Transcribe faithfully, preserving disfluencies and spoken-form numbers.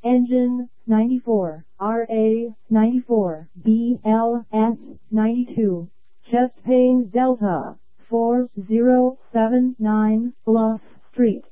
Engine, ninety-four, R A, ninety-four, B L S, ninety-two, Chest Pain Delta, four zero seven nine, Bluff Street.